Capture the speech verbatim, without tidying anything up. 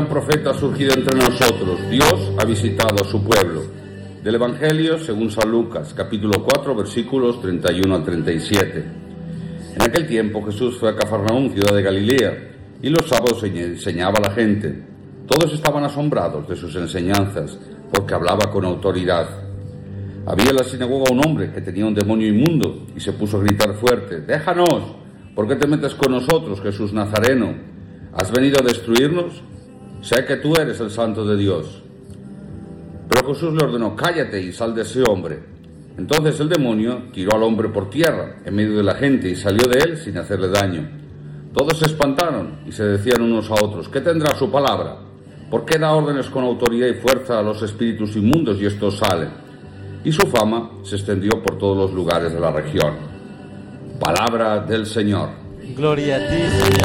gran profeta ha surgido entre nosotros. Dios ha visitado a su pueblo. Del Evangelio según San Lucas, capítulo cuatro, versículos treinta y uno al treinta y siete. En aquel tiempo Jesús fue a Cafarnaúm, ciudad de Galilea, y los sábados enseñaba a la gente. Todos estaban asombrados de sus enseñanzas, porque hablaba con autoridad. Había en la sinagoga un hombre que tenía un demonio inmundo, y se puso a gritar fuerte: «¡Déjanos! ¿Por qué te metes con nosotros, Jesús Nazareno? ¿Has venido a destruirnos? Sé que tú eres el Santo de Dios». Pero Jesús le ordenó: «Cállate y sal de ese hombre». Entonces el demonio tiró al hombre por tierra, en medio de la gente, y salió de él sin hacerle daño. Todos se espantaron y se decían unos a otros: «¿Qué tendrá su palabra? ¿Por qué da órdenes con autoridad y fuerza a los espíritus inmundos y estos salen?». Y su fama se extendió por todos los lugares de la región. Palabra del Señor. Gloria a ti, Señor.